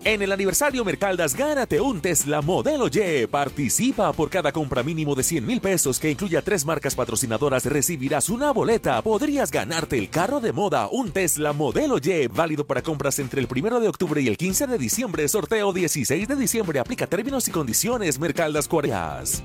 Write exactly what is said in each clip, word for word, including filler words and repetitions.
En el aniversario Mercaldas, gánate un Tesla Modelo Y. Participa por cada compra mínimo de cien mil pesos que incluya tres marcas patrocinadoras. Recibirás una boleta. Podrías ganarte el carro de moda, un Tesla Modelo Y, válido para compras entre el primero de octubre y el quince de diciembre. Sorteo dieciséis de diciembre. Aplica términos y condiciones. Mercaldas Cuareas.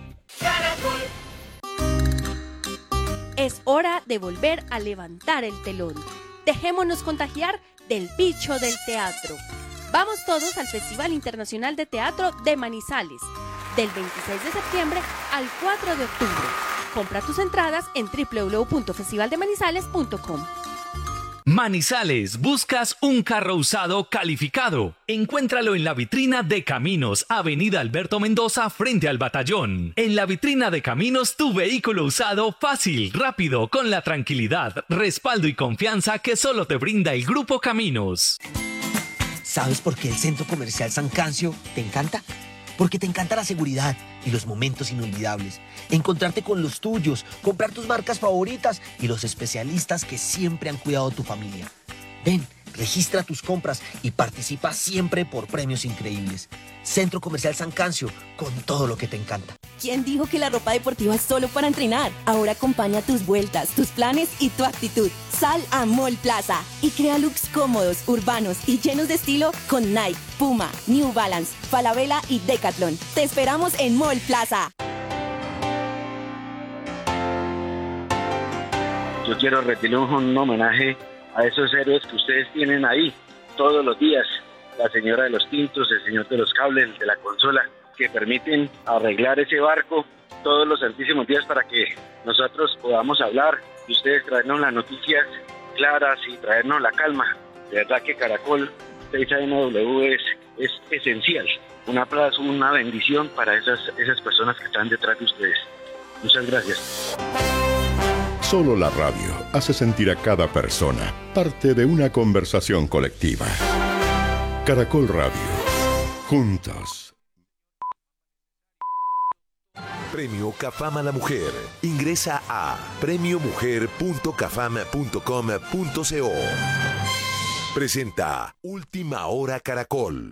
Es hora de volver a levantar el telón. Dejémonos contagiar del bicho del teatro. Vamos todos al Festival Internacional de Teatro de Manizales, del veintiséis de septiembre al cuatro de octubre. Compra tus entradas en doble u doble u doble u punto festival de manizales punto com. Manizales, ¿buscas un carro usado calificado? Encuéntralo en la vitrina de Caminos, Avenida Alberto Mendoza, frente al Batallón. En la vitrina de Caminos, tu vehículo usado fácil, rápido, con la tranquilidad, respaldo y confianza que solo te brinda el Grupo Caminos. ¿Sabes por qué el Centro Comercial San Cancio te encanta? Porque te encanta la seguridad y los momentos inolvidables. Encontrarte con los tuyos, comprar tus marcas favoritas y los especialistas que siempre han cuidado tu familia. Ven, registra tus compras y participa siempre por premios increíbles. Centro Comercial San Cancio, con todo lo que te encanta. ¿Quién dijo que la ropa deportiva es solo para entrenar? Ahora acompaña tus vueltas, tus planes y tu actitud. Sal a Mall Plaza y crea looks cómodos, urbanos y llenos de estilo con Nike, Puma, New Balance, Falabella y Decathlon. Te esperamos en Mall Plaza. Yo quiero rendirle un homenaje a esos héroes que ustedes tienen ahí todos los días. La señora de los tintos, el señor de los cables, el de la consola, que permiten arreglar ese barco todos los santísimos días para que nosotros podamos hablar y ustedes traernos las noticias claras y traernos la calma. De verdad que Caracol seis A M W es, es esencial. Un aplauso, una bendición para esas, esas personas que están detrás de ustedes. Muchas gracias. Solo la radio hace sentir a cada persona parte de una conversación colectiva. Caracol Radio. Juntos. Premio CAFAM a la Mujer. Ingresa a premio mujer punto cafam punto com punto co. Presenta Última Hora Caracol.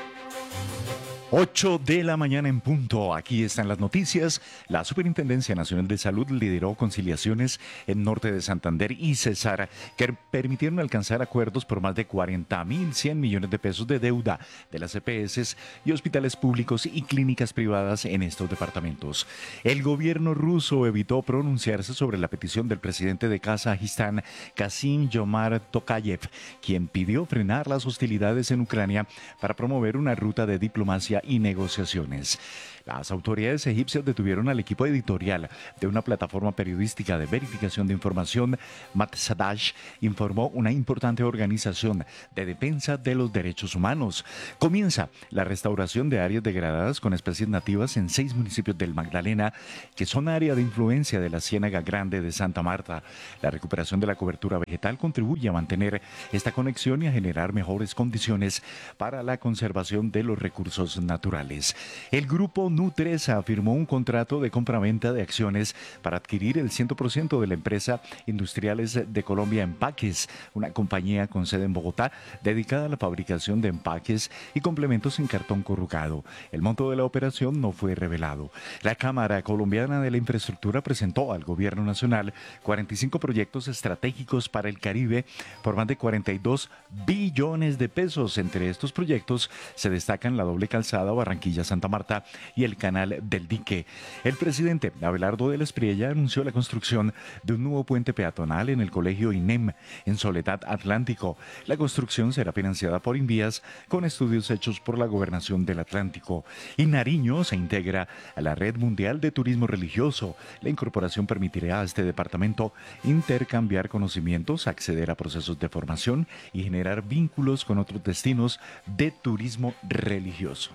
ocho de la mañana en punto. Aquí están las noticias. La Superintendencia Nacional de Salud lideró conciliaciones en Norte de Santander y Cesar que permitieron alcanzar acuerdos por más de cuarenta mil cien millones de pesos de deuda de las E P S y hospitales públicos y clínicas privadas en estos departamentos. El gobierno ruso evitó pronunciarse sobre la petición del presidente de Kazajistán, Kassym-Jomart Tokayev, quien pidió frenar las hostilidades en Ucrania para promover una ruta de diplomacia y negociaciones. Las autoridades egipcias detuvieron al equipo editorial de una plataforma periodística de verificación de información. Matsadash informó una importante organización de defensa de los derechos humanos. Comienza la restauración de áreas degradadas con especies nativas en seis municipios del Magdalena, que son área de influencia de la Ciénaga Grande de Santa Marta. La recuperación de la cobertura vegetal contribuye a mantener esta conexión y a generar mejores condiciones para la conservación de los recursos naturales. El grupo Nutresa firmó un contrato de compraventa de acciones para adquirir el cien por ciento de la empresa Industriales de Colombia Empaques, una compañía con sede en Bogotá dedicada a la fabricación de empaques y complementos en cartón corrugado. El monto de la operación no fue revelado. La Cámara Colombiana de la Infraestructura presentó al Gobierno Nacional cuarenta y cinco proyectos estratégicos para el Caribe por más de cuarenta y dos billones de pesos. Entre estos proyectos se destacan la doble calzada Barranquilla-Santa Marta y el canal del Dique. El presidente Abelardo de la Espriella anunció la construcción de un nuevo puente peatonal en el colegio INEM en Soledad Atlántico. La construcción será financiada por Invías con estudios hechos por la Gobernación del Atlántico. Y Nariño se integra a la Red Mundial de Turismo Religioso. La incorporación permitirá a este departamento intercambiar conocimientos, acceder a procesos de formación y generar vínculos con otros destinos de turismo religioso.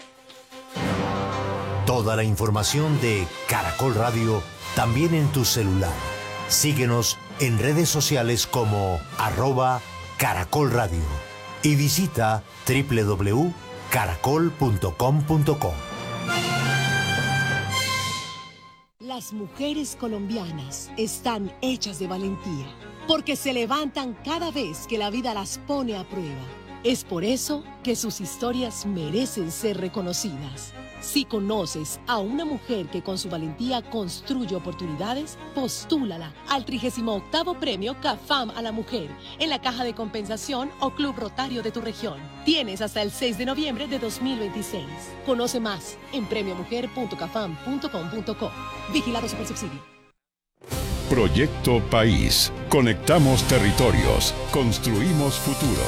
Toda la información de Caracol Radio también en tu celular. Síguenos en redes sociales como arroba Caracol Radio y visita doble u doble u doble u punto caracol punto com punto co. Las mujeres colombianas están hechas de valentía porque se levantan cada vez que la vida las pone a prueba. Es por eso que sus historias merecen ser reconocidas. Si conoces a una mujer que con su valentía construye oportunidades, postúlala al trigésimo octavo Premio CAFAM a la Mujer en la Caja de Compensación o Club Rotario de tu región. Tienes hasta el seis de noviembre de dos mil veintiséis. Conoce más en premio mujer punto cafam punto com punto co. Vigilado Supersubsidio. Proyecto País. Conectamos territorios. Construimos futuro.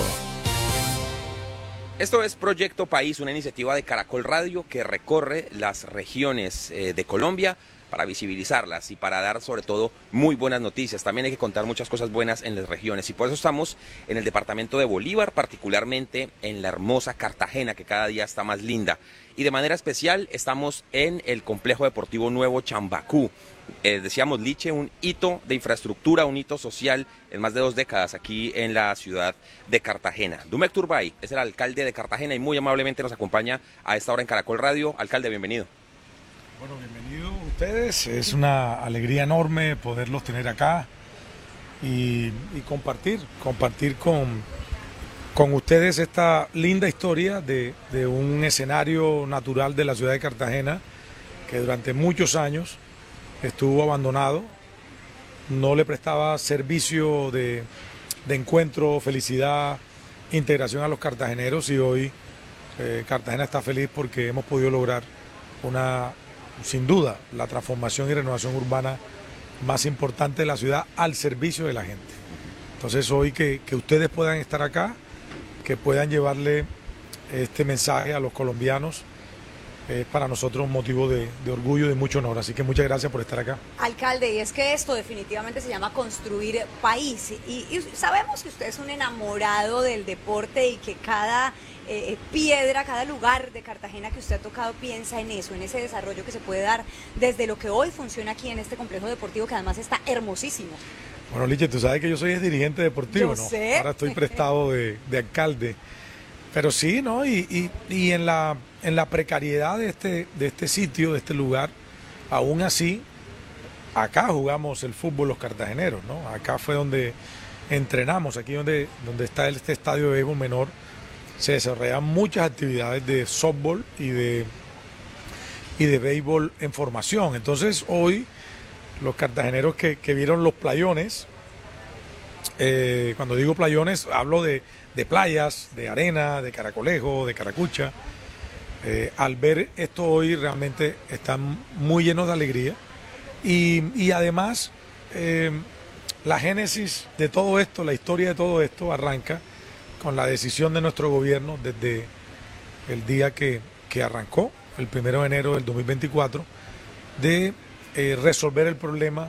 Esto es Proyecto País, una iniciativa de Caracol Radio que recorre las regiones eh, de Colombia para visibilizarlas y para dar sobre todo muy buenas noticias. También hay que contar muchas cosas buenas en las regiones y por eso estamos en el departamento de Bolívar, particularmente en la hermosa Cartagena que cada día está más linda. Y de manera especial estamos en el complejo deportivo nuevo Chambacú. Eh, decíamos Liche, un hito de infraestructura, un hito social en más de dos décadas aquí en la ciudad de Cartagena. Dumek Turbay es el alcalde de Cartagena y muy amablemente nos acompaña a esta hora en Caracol Radio. Alcalde, bienvenido. Bueno, bienvenidos ustedes. Es una alegría enorme poderlos tener acá y, y compartir, compartir con, con ustedes esta linda historia de, de un escenario natural de la ciudad de Cartagena que durante muchos años estuvo abandonado, no le prestaba servicio de, de encuentro, felicidad, integración a los cartageneros y hoy eh, Cartagena está feliz porque hemos podido lograr una, sin duda, la transformación y renovación urbana más importante de la ciudad al servicio de la gente. Entonces hoy que, que ustedes puedan estar acá, que puedan llevarle este mensaje a los colombianos, es para nosotros un motivo de, de orgullo y de mucho honor, así que muchas gracias por estar acá. Alcalde, y es que esto definitivamente se llama construir país, y, y sabemos que usted es un enamorado del deporte y que cada eh, piedra, cada lugar de Cartagena que usted ha tocado piensa en eso, en ese desarrollo que se puede dar desde lo que hoy funciona aquí en este complejo deportivo que además está hermosísimo. Bueno, Liche, tú sabes que yo soy dirigente deportivo, yo ¿no? sé. Ahora estoy prestado de, de alcalde. Pero sí, ¿no? Y, y, y en la en la precariedad de este, de este sitio, de este lugar, aún así, acá jugamos el fútbol los cartageneros, ¿no? Acá fue donde entrenamos, aquí donde, donde está este estadio de béisbol menor, se desarrollan muchas actividades de softball y de, y de béisbol en formación. Entonces hoy los cartageneros que, que vieron los playones, eh, cuando digo playones hablo de de playas, de arena, de caracolejo, de caracucha. Eh, al ver esto hoy realmente están muy llenos de alegría y, y además eh, la génesis de todo esto, la historia de todo esto arranca con la decisión de nuestro gobierno desde el día que, que arrancó, el primero de enero del dos mil veinticuatro, de eh, resolver el problema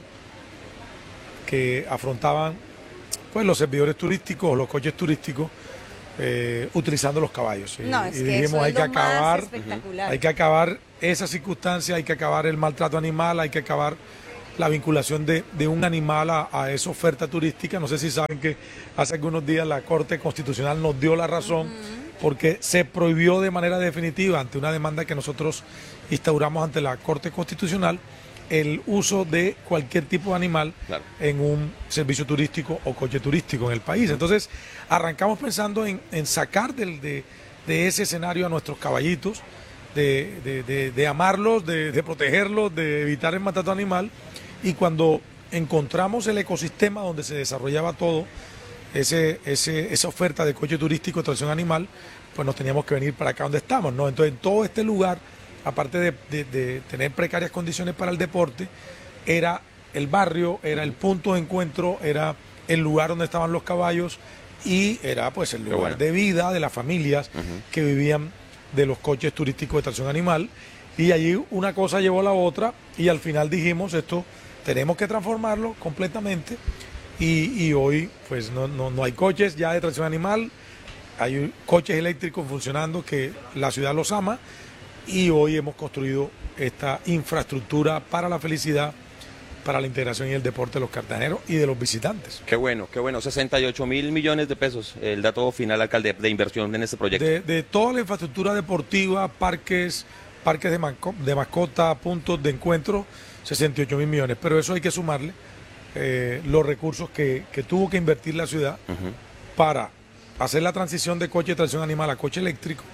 que afrontaban pues los servidores turísticos o los coches turísticos eh, utilizando los caballos. Y, no, es y que dijimos eso hay es que lo más acabar, espectacular. hay que acabar esa circunstancia, hay que acabar el maltrato animal, hay que acabar la vinculación de, de un animal a, a esa oferta turística. No sé si saben que hace algunos días la Corte Constitucional nos dio la razón uh-huh. porque se prohibió de manera definitiva ante una demanda que nosotros instauramos ante la Corte Constitucional el uso de cualquier tipo de animal claro. en un servicio turístico o coche turístico en el país. Entonces, arrancamos pensando en, en sacar del, de, de ese escenario a nuestros caballitos, de, de, de, de amarlos, de, de protegerlos, de evitar el maltrato animal. Y cuando encontramos el ecosistema donde se desarrollaba todo, ese, ese, esa oferta de coche turístico de tracción animal, pues nos teníamos que venir para acá donde estamos, ¿no? Entonces, en todo este lugar, aparte de, de, de tener precarias condiciones para el deporte, era el barrio, era el punto de encuentro, era el lugar donde estaban los caballos y era pues el lugar bueno. de vida de las familias uh-huh. que vivían de los coches turísticos de tracción animal. Y allí una cosa llevó a la otra y al final dijimos esto tenemos que transformarlo completamente y, y hoy pues no, no, no hay coches ya de tracción animal, hay coches eléctricos funcionando que la ciudad los ama. Y hoy hemos construido esta infraestructura para la felicidad, para la integración y el deporte de los cartageneros y de los visitantes. Qué bueno, qué bueno. sesenta y ocho mil millones de pesos, el dato final, alcalde, de inversión en este proyecto. De, de toda la infraestructura deportiva, parques, parques de, manco, de mascota, puntos de encuentro, sesenta y ocho mil millones. Pero eso hay que sumarle eh, los recursos que, que tuvo que invertir la ciudad uh-huh. para hacer la transición de coche de tracción animal a coche eléctrico.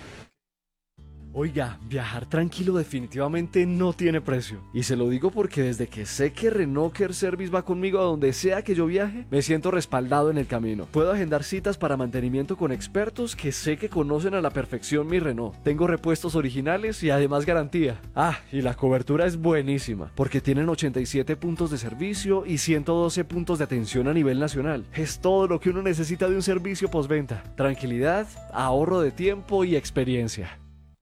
Oiga, viajar tranquilo definitivamente no tiene precio. Y se lo digo porque desde que sé que Renault Care Service va conmigo a donde sea que yo viaje, me siento respaldado en el camino. Puedo agendar citas para mantenimiento con expertos que sé que conocen a la perfección mi Renault. Tengo repuestos originales y además garantía. Ah, y la cobertura es buenísima, porque tienen ochenta y siete puntos de servicio y ciento doce puntos de atención a nivel nacional. Es todo lo que uno necesita de un servicio postventa. Tranquilidad, ahorro de tiempo y experiencia.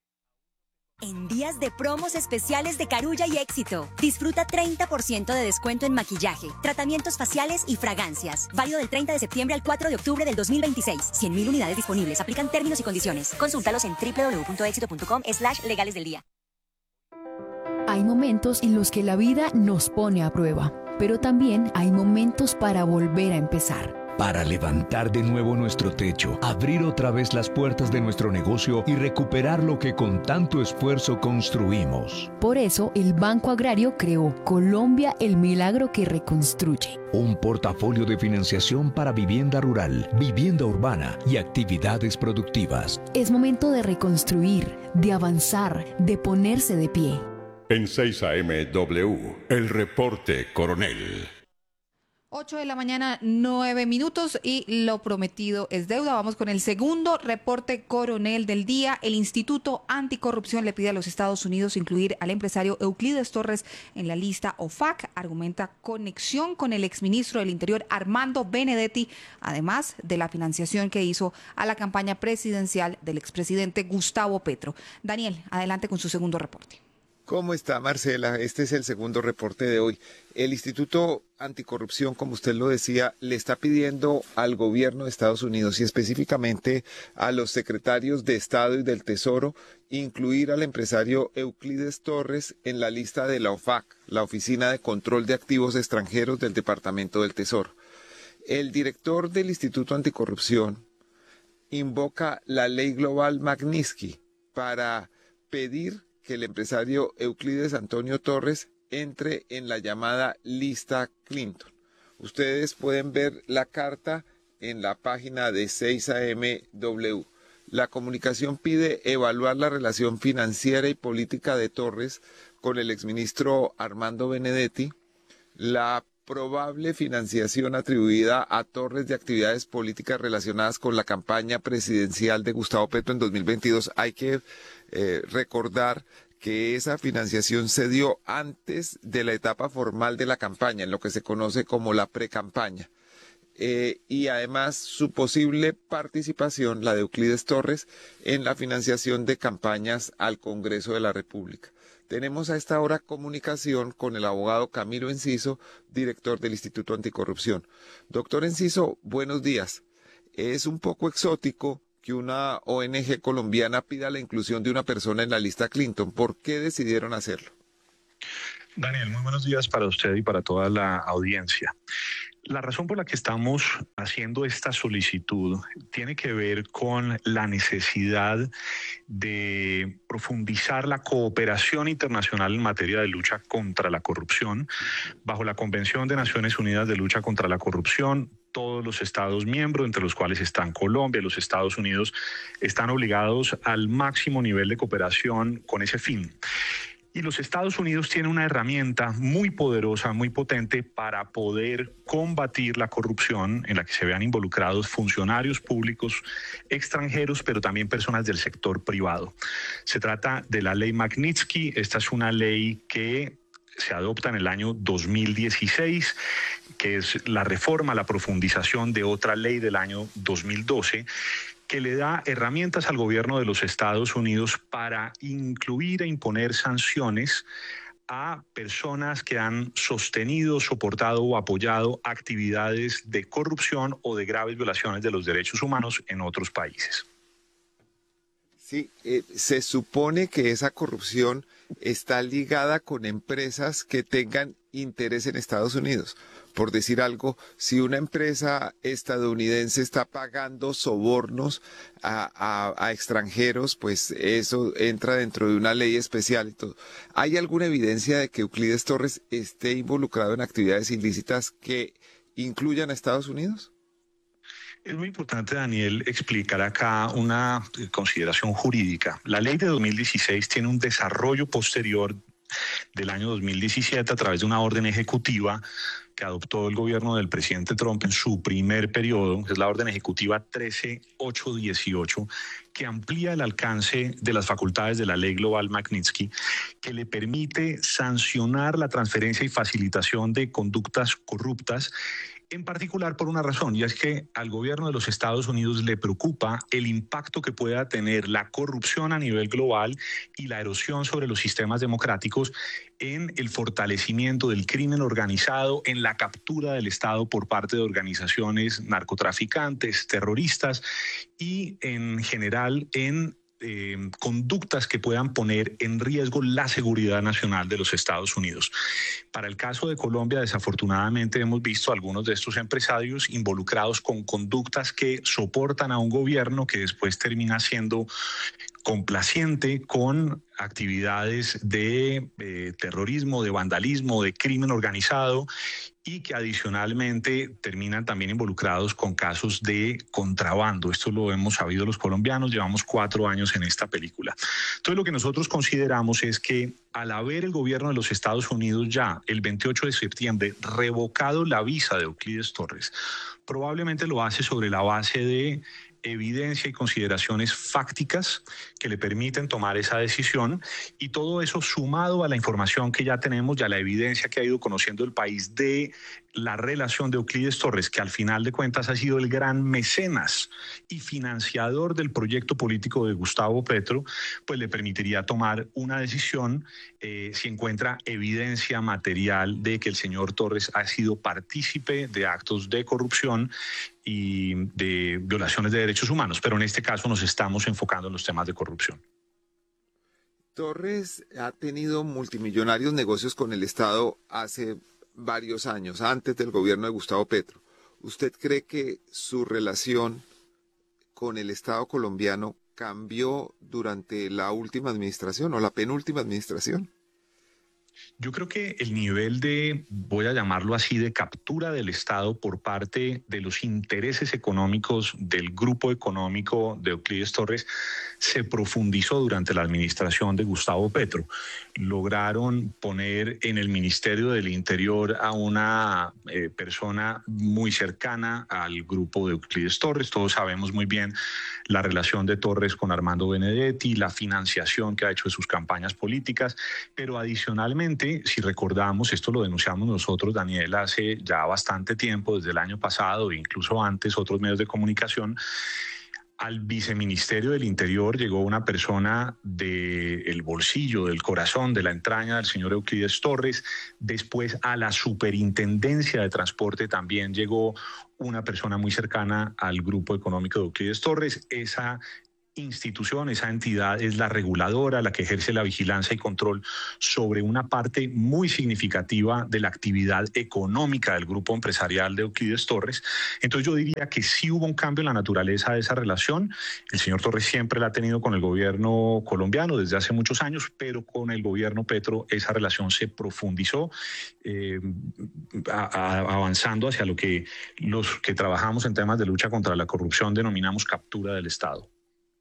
En días de promos especiales de Carulla y Éxito, disfruta treinta por ciento de descuento en maquillaje, tratamientos faciales y fragancias. Válido del treinta de septiembre al cuatro de octubre del dos mil veintiséis. cien mil unidades disponibles. Aplican términos y condiciones. Consúltalos en doble u doble u doble u punto éxito punto com slash legales del día. Hay momentos en los que la vida nos pone a prueba, pero también hay momentos para volver a empezar. Para levantar de nuevo nuestro techo, abrir otra vez las puertas de nuestro negocio y recuperar lo que con tanto esfuerzo construimos. Por eso, el Banco Agrario creó Colombia, el milagro que reconstruye. Un portafolio de financiación para vivienda rural, vivienda urbana y actividades productivas. Es momento de reconstruir, de avanzar, de ponerse de pie. En seis A M W, el reporte Coronel. ocho de la mañana, nueve minutos y lo prometido es deuda. Vamos con el segundo reporte Coronel del día. El Instituto Anticorrupción le pide a los Estados Unidos incluir al empresario Euclides Torres en la lista O F A C. Argumenta conexión con el exministro del Interior Armando Benedetti, además de la financiación que hizo a la campaña presidencial del expresidente Gustavo Petro. Daniel, adelante con su segundo reporte. ¿Cómo está, Marcela? Este es el segundo reporte de hoy. El Instituto Anticorrupción, como usted lo decía, le está pidiendo al gobierno de Estados Unidos y específicamente a los secretarios de Estado y del Tesoro incluir al empresario Euclides Torres en la lista de la O F A C, la Oficina de Control de Activos Extranjeros del Departamento del Tesoro. El director del Instituto Anticorrupción invoca la ley global Magnitsky para pedir que el empresario Euclides Antonio Torres entre en la llamada lista Clinton. Ustedes pueden ver la carta en la página de seis A M W. La comunicación pide evaluar la relación financiera y política de Torres con el exministro Armando Benedetti, la probable financiación atribuida a Torres de actividades políticas relacionadas con la campaña presidencial de Gustavo Petro en dos mil veintidós. Hay que eh, recordar que esa financiación se dio antes de la etapa formal de la campaña, en lo que se conoce como la precampaña. Eh, y además su posible participación, la de Euclides Torres, en la financiación de campañas al Congreso de la República. Tenemos a esta hora comunicación con el abogado Camilo Enciso, director del Instituto Anticorrupción. Doctor Enciso, buenos días. Es un poco exótico que una O N G colombiana pida la inclusión de una persona en la lista Clinton. ¿Por qué decidieron hacerlo? Daniel, muy buenos días para usted y para toda la audiencia. La razón por la que estamos haciendo esta solicitud tiene que ver con la necesidad de profundizar la cooperación internacional en materia de lucha contra la corrupción. Bajo la Convención de Naciones Unidas de Lucha contra la Corrupción, todos los Estados miembros, entre los cuales están Colombia y los Estados Unidos, están obligados al máximo nivel de cooperación con ese fin. Y los Estados Unidos tienen una herramienta muy poderosa, muy potente para poder combatir la corrupción en la que se vean involucrados funcionarios públicos extranjeros, pero también personas del sector privado. Se trata de la ley Magnitsky. Esta es una ley que se adopta en el año dos mil dieciséis, que es la reforma, la profundización de otra ley del año dos mil doce, que le da herramientas al gobierno de los Estados Unidos para incluir e imponer sanciones a personas que han sostenido, soportado o apoyado actividades de corrupción o de graves violaciones de los derechos humanos en otros países. Sí, eh, se supone que esa corrupción está ligada con empresas que tengan interés en Estados Unidos. Por decir algo, si una empresa estadounidense está pagando sobornos a, a, a extranjeros, pues eso entra dentro de una ley especial y todo. ¿Hay alguna evidencia de que Euclides Torres esté involucrado en actividades ilícitas que incluyan a Estados Unidos? Es muy importante, Daniel, explicar acá una consideración jurídica. La ley de dos mil dieciséis tiene un desarrollo posterior del año dos mil diecisiete a través de una orden ejecutiva que adoptó el gobierno del presidente Trump en su primer periodo, es la orden ejecutiva trece mil ochocientos dieciocho, que amplía el alcance de las facultades de la ley global Magnitsky, que le permite sancionar la transferencia y facilitación de conductas corruptas, en particular por una razón, y es que al gobierno de los Estados Unidos le preocupa el impacto que pueda tener la corrupción a nivel global y la erosión sobre los sistemas democráticos en el fortalecimiento del crimen organizado, en la captura del Estado por parte de organizaciones narcotraficantes, terroristas y en general en Eh, conductas que puedan poner en riesgo la seguridad nacional de los Estados Unidos. Para el caso de Colombia, desafortunadamente hemos visto a algunos de estos empresarios involucrados con conductas que soportan a un gobierno que después termina siendo complaciente con actividades de eh, terrorismo, de vandalismo, de crimen organizado, y que adicionalmente terminan también involucrados con casos de contrabando. Esto lo hemos sabido los colombianos, llevamos cuatro años en esta película. Entonces lo que nosotros consideramos es que al haber el gobierno de los Estados Unidos ya el veintiocho de septiembre revocado la visa de Euclides Torres, probablemente lo hace sobre la base de evidencia y consideraciones fácticas que le permiten tomar esa decisión, y todo eso sumado a la información que ya tenemos y a la evidencia que ha ido conociendo el país de la relación de Euclides Torres, que al final de cuentas ha sido el gran mecenas y financiador del proyecto político de Gustavo Petro, pues le permitiría tomar una decisión eh, si encuentra evidencia material de que el señor Torres ha sido partícipe de actos de corrupción y de violaciones de derechos humanos, pero en este caso nos estamos enfocando en los temas de corrupción. Torres ha tenido multimillonarios negocios con el Estado hace varios años, antes del gobierno de Gustavo Petro. ¿Usted cree que su relación con el Estado colombiano cambió durante la última administración o la penúltima administración? Yo creo que el nivel de, voy a llamarlo así, de captura del Estado por parte de los intereses económicos del grupo económico de Euclides Torres se profundizó durante la administración de Gustavo Petro. Lograron poner en el Ministerio del Interior a una eh, persona muy cercana al grupo de Euclides Torres. Todos sabemos muy bien la relación de Torres con Armando Benedetti, la financiación que ha hecho de sus campañas políticas, pero adicionalmente, si recordamos, esto lo denunciamos nosotros, Daniel, hace ya bastante tiempo, desde el año pasado e incluso antes, otros medios de comunicación. Al viceministerio del Interior llegó una persona del bolsillo, del corazón, de la entraña del señor Euclides Torres. Después a la superintendencia de transporte también llegó una persona muy cercana al grupo económico de Euclides Torres. Esa institución, esa entidad es la reguladora, la que ejerce la vigilancia y control sobre una parte muy significativa de la actividad económica del grupo empresarial de Euclides Torres. Entonces yo diría que sí hubo un cambio en la naturaleza de esa relación. El señor Torres siempre la ha tenido con el gobierno colombiano desde hace muchos años, pero con el gobierno Petro esa relación se profundizó, eh, a, a, avanzando hacia lo que los que trabajamos en temas de lucha contra la corrupción denominamos captura del Estado.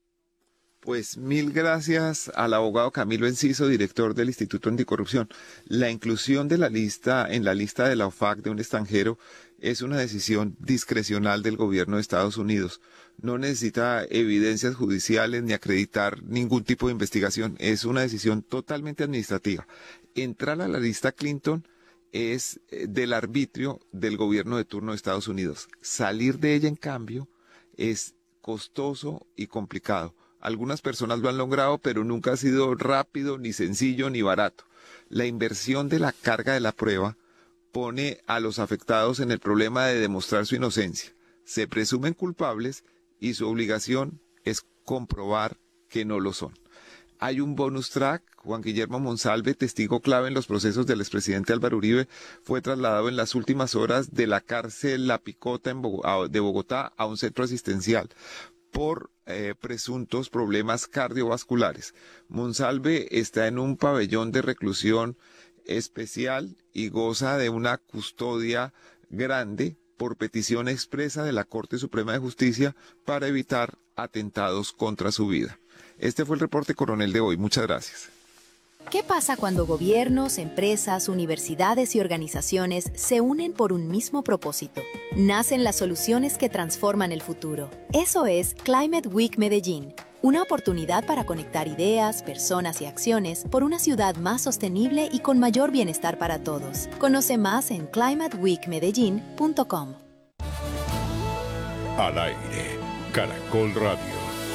Pues mil gracias al abogado Camilo Enciso, director del Instituto Anticorrupción. La inclusión de la lista en la lista de la O F A C de un extranjero es una decisión discrecional del gobierno de Estados Unidos. No necesita evidencias judiciales ni acreditar ningún tipo de investigación. Es una decisión totalmente administrativa. Entrar a la lista Clinton es del arbitrio del gobierno de turno de Estados Unidos. Salir de ella, en cambio, es costoso y complicado. Algunas personas lo han logrado, pero nunca ha sido rápido, ni sencillo, ni barato. La inversión de la carga de la prueba pone a los afectados en el problema de demostrar su inocencia. Se presumen culpables y su obligación es comprobar que no lo son. Hay un bonus track. Juan Guillermo Monsalve, testigo clave en los procesos del expresidente Álvaro Uribe, fue trasladado en las últimas horas de la cárcel La Picota en Bogotá, de Bogotá a un centro asistencial por eh, presuntos problemas cardiovasculares. Monsalve está en un pabellón de reclusión especial y goza de una custodia grande por petición expresa de la Corte Suprema de Justicia para evitar atentados contra su vida. Este fue el reporte coronel de hoy. Muchas gracias. ¿Qué pasa cuando gobiernos, empresas, universidades y organizaciones se unen por un mismo propósito? Nacen las soluciones que transforman el futuro. Eso es Climate Week Medellín, una oportunidad para conectar ideas, personas y acciones por una ciudad más sostenible y con mayor bienestar para todos. Conoce más en climate week medellín punto com. Al aire, Caracol Radio.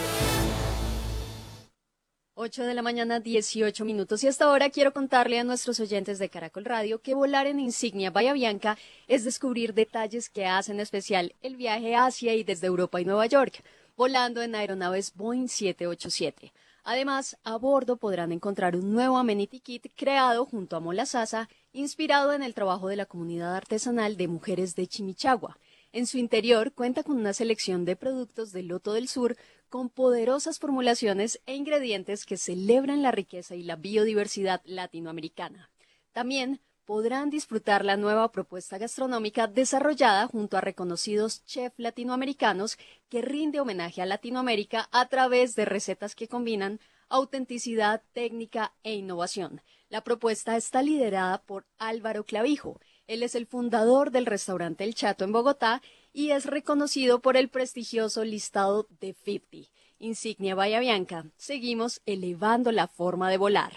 ocho de la mañana, dieciocho minutos. Y hasta ahora quiero contarle a nuestros oyentes de Caracol Radio que volar en Insignia Bahía Bianca es descubrir detalles que hacen especial el viaje hacia y desde Europa y Nueva York, volando en aeronaves Boeing siete ochenta y siete. Además, a bordo podrán encontrar un nuevo amenity kit creado junto a Mola Sasa, inspirado en el trabajo de la comunidad artesanal de mujeres de Chimichagua. En su interior cuenta con una selección de productos del Loto del Sur con poderosas formulaciones e ingredientes que celebran la riqueza y la biodiversidad latinoamericana. También podrán disfrutar la nueva propuesta gastronómica desarrollada junto a reconocidos chefs latinoamericanos que rinde homenaje a Latinoamérica a través de recetas que combinan autenticidad, técnica e innovación. La propuesta está liderada por Álvaro Clavijo. Él es el fundador del restaurante El Chato en Bogotá y es reconocido por el prestigioso listado de cincuenta. Insignia Bahía Bianca. Seguimos elevando la forma de volar.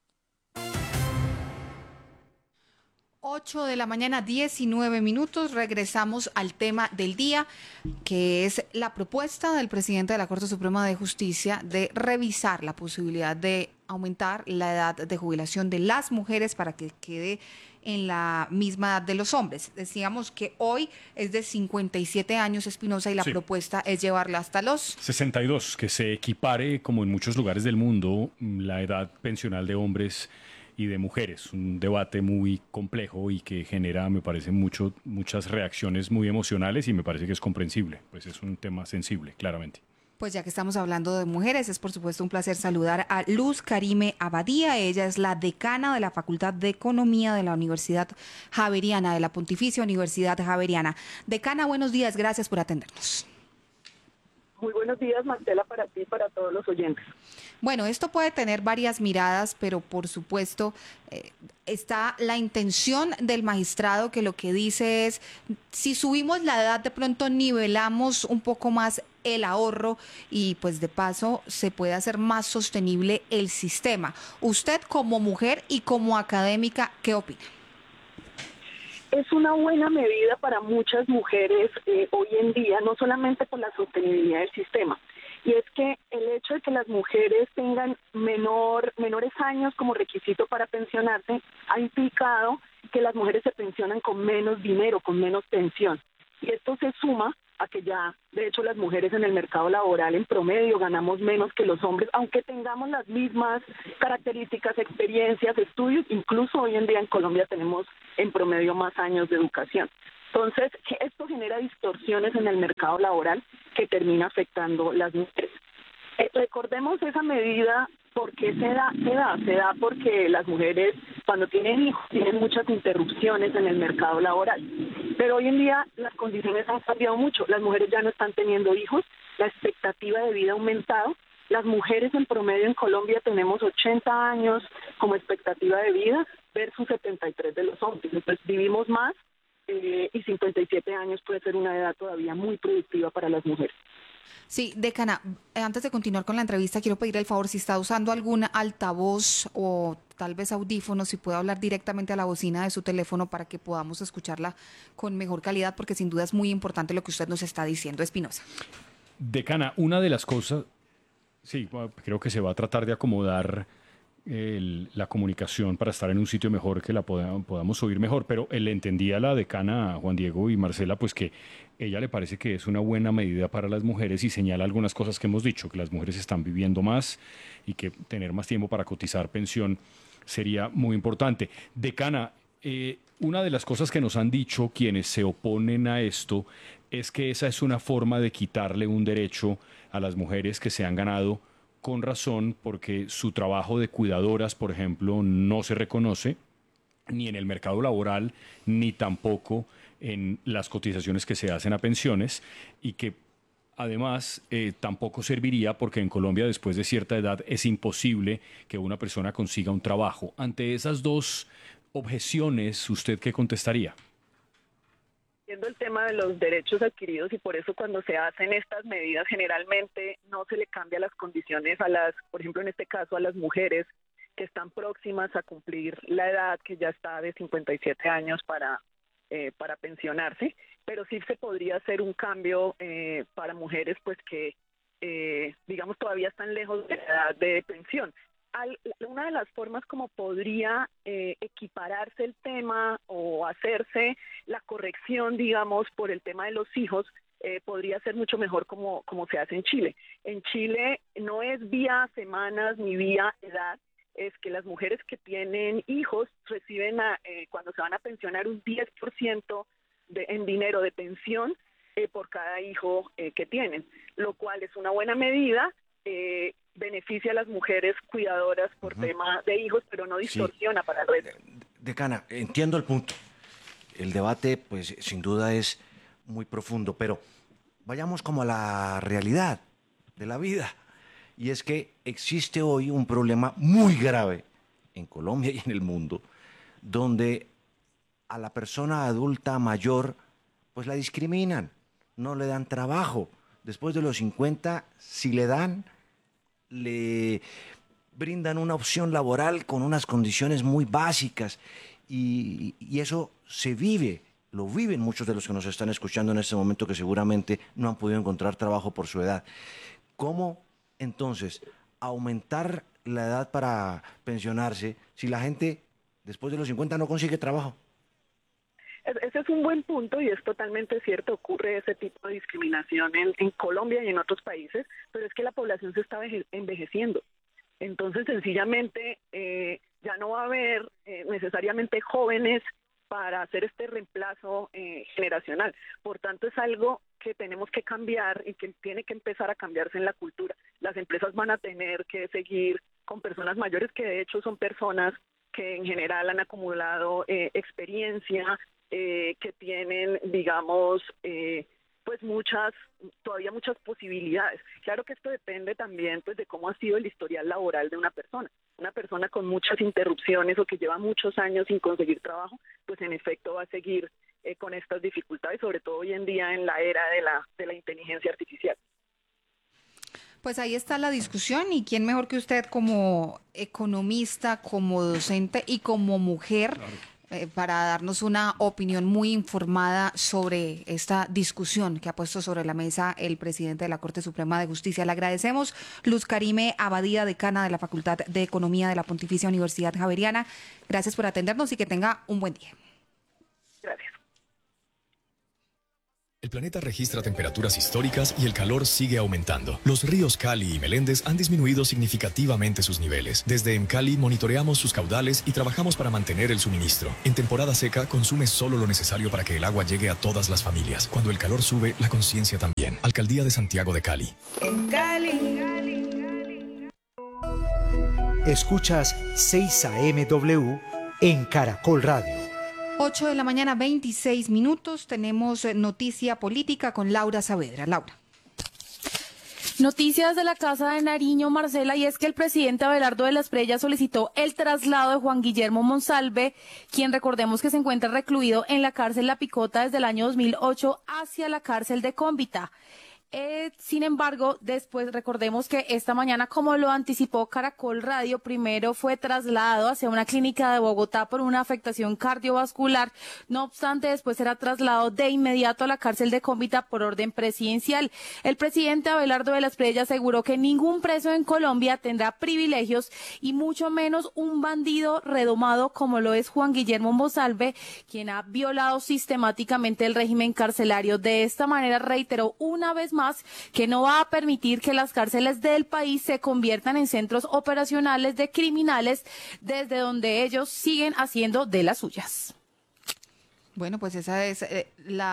ocho de la mañana, diecinueve minutos. Regresamos al tema del día, que es la propuesta del presidente de la Corte Suprema de Justicia de revisar la posibilidad de aumentar la edad de jubilación de las mujeres para que quede en la misma edad de los hombres. Decíamos que hoy es de cincuenta y siete años, Espinosa, y la Sí. propuesta es llevarla hasta los sesenta y dos, que se equipare, como en muchos lugares del mundo, la edad pensional de hombres y de mujeres. Un debate muy complejo y que genera, me parece, mucho, muchas reacciones muy emocionales y me parece que es comprensible. Pues es un tema sensible, claramente. Pues ya que estamos hablando de mujeres, es por supuesto un placer saludar a Luz Karime Abadía. Ella es la decana de la Facultad de Economía de la Universidad Javeriana, de la Pontificia Universidad Javeriana. Decana, buenos días, gracias por atendernos. Muy buenos días, Marcela, para ti y para todos los oyentes. Bueno, esto puede tener varias miradas, pero por supuesto eh, está la intención del magistrado, que lo que dice es, si subimos la edad, de pronto nivelamos un poco más el ahorro y pues de paso se puede hacer más sostenible el sistema. Usted como mujer y como académica, ¿qué opina? Es una buena medida para muchas mujeres eh, hoy en día, no solamente por la sostenibilidad del sistema. Y es que el hecho de que las mujeres tengan menor, menores años como requisito para pensionarse ha implicado que las mujeres se pensionan con menos dinero, con menos pensión. Y esto se suma a que ya, de hecho, las mujeres en el mercado laboral en promedio ganamos menos que los hombres, aunque tengamos las mismas características, experiencias, estudios. Incluso hoy en día en Colombia tenemos en promedio más años de educación. Entonces, esto genera distorsiones en el mercado laboral que termina afectando las mujeres. Eh, recordemos esa medida, ¿por qué se da? Se da, se da porque las mujeres cuando tienen hijos tienen muchas interrupciones en el mercado laboral. Pero hoy en día las condiciones han cambiado mucho. Las mujeres ya no están teniendo hijos, la expectativa de vida ha aumentado. Las mujeres en promedio en Colombia tenemos ochenta años como expectativa de vida versus setenta y tres de los hombres. Entonces vivimos más eh, y cincuenta y siete años puede ser una edad todavía muy productiva para las mujeres. Sí, decana, antes de continuar con la entrevista, quiero pedirle el favor, si está usando algún altavoz o tal vez audífonos, si puede hablar directamente a la bocina de su teléfono para que podamos escucharla con mejor calidad, porque sin duda es muy importante lo que usted nos está diciendo, Espinosa. Decana, una de las cosas, sí, creo que se va a tratar de acomodar el, la comunicación para estar en un sitio mejor, que la podamos, podamos oír mejor, pero le entendía a la decana, Juan Diego y Marcela, pues que ella le parece que es una buena medida para las mujeres y señala algunas cosas que hemos dicho, que las mujeres están viviendo más y que tener más tiempo para cotizar pensión sería muy importante. Decana, eh, una de las cosas que nos han dicho quienes se oponen a esto es que esa es una forma de quitarle un derecho a las mujeres que se han ganado con razón, porque su trabajo de cuidadoras, por ejemplo, no se reconoce ni en el mercado laboral, ni tampoco en las cotizaciones que se hacen a pensiones, y que además eh, tampoco serviría porque en Colombia después de cierta edad es imposible que una persona consiga un trabajo. Ante esas dos objeciones, ¿usted qué contestaría? Viendo el tema de los derechos adquiridos, y por eso cuando se hacen estas medidas generalmente no se le cambia las condiciones a las, por ejemplo en este caso a las mujeres que están próximas a cumplir la edad, que ya está de cincuenta y siete años para, eh, para pensionarse, pero sí se podría hacer un cambio eh, para mujeres pues que eh, digamos todavía están lejos de la edad de pensión. Al, una de las formas como podría eh, equipararse el tema o hacerse la corrección, digamos, por el tema de los hijos, eh, podría ser mucho mejor como, como se hace en Chile. En Chile no es vía semanas ni vía edad, es que las mujeres que tienen hijos reciben a, eh, cuando se van a pensionar un diez por ciento de, en dinero de pensión eh, por cada hijo eh, que tienen, lo cual es una buena medida. Eh, beneficia a las mujeres cuidadoras por uh-huh. tema de hijos, pero no distorsiona sí. para el resto. Decana, entiendo el punto. El debate, pues, sin duda es muy profundo, pero vayamos como a la realidad de la vida. Y es que existe hoy un problema muy grave en Colombia y en el mundo, donde a la persona adulta mayor, pues la discriminan, no le dan trabajo. Después de los cincuenta, si le dan, le brindan una opción laboral con unas condiciones muy básicas y, y eso se vive, lo viven muchos de los que nos están escuchando en este momento que seguramente no han podido encontrar trabajo por su edad. ¿Cómo entonces aumentar la edad para pensionarse si la gente después de los cincuenta no consigue trabajo? Ese es un buen punto y es totalmente cierto, ocurre ese tipo de discriminación en, en Colombia y en otros países, pero es que la población se está envejeciendo. Entonces, sencillamente, eh, ya no va a haber eh, necesariamente jóvenes para hacer este reemplazo eh, generacional. Por tanto, es algo que tenemos que cambiar y que tiene que empezar a cambiarse en la cultura. Las empresas van a tener que seguir con personas mayores, que de hecho son personas que en general han acumulado eh, experiencia, Eh, que tienen, digamos, eh, pues muchas, todavía muchas posibilidades. Claro que esto depende también pues de cómo ha sido el historial laboral de una persona. Una persona con muchas interrupciones o que lleva muchos años sin conseguir trabajo, pues en efecto va a seguir eh, con estas dificultades, sobre todo hoy en día en la era de la, de la inteligencia artificial. Pues ahí está la discusión y quién mejor que usted como economista, como docente y como mujer, claro. Eh, para darnos una opinión muy informada sobre esta discusión que ha puesto sobre la mesa el presidente de la Corte Suprema de Justicia. Le agradecemos, Luz Karime Abadía, decana de la Facultad de Economía de la Pontificia Universidad Javeriana. Gracias por atendernos y que tenga un buen día. Gracias. El planeta registra temperaturas históricas y el calor sigue aumentando. Los ríos Cali y Meléndez han disminuido significativamente sus niveles. Desde EMCALI monitoreamos sus caudales y trabajamos para mantener el suministro. En temporada seca, consume solo lo necesario para que el agua llegue a todas las familias. Cuando el calor sube, la conciencia también. Alcaldía de Santiago de Cali. En Cali. Escuchas seis A M W en Caracol Radio. ocho de la mañana, veintiséis minutos. Tenemos noticia política con Laura Saavedra. Laura. Noticias de la Casa de Nariño, Marcela, y es que el presidente Abelardo de la Espriella solicitó el traslado de Juan Guillermo Monsalve, quien recordemos que se encuentra recluido en la cárcel La Picota desde el año dos mil ocho, hacia la cárcel de Cómbita. Eh, sin embargo, después recordemos que esta mañana, como lo anticipó Caracol Radio, primero fue trasladado hacia una clínica de Bogotá por una afectación cardiovascular. No obstante, después será trasladado de inmediato a la cárcel de Cómbita por orden presidencial. El presidente Abelardo de la Espriella aseguró que ningún preso en Colombia tendrá privilegios y mucho menos un bandido redomado como lo es Juan Guillermo Monsalve, quien ha violado sistemáticamente el régimen carcelario. De esta manera reiteró una vez más más que no va a permitir que las cárceles del país se conviertan en centros operacionales de criminales desde donde ellos siguen haciendo de las suyas. Bueno, pues esa es eh,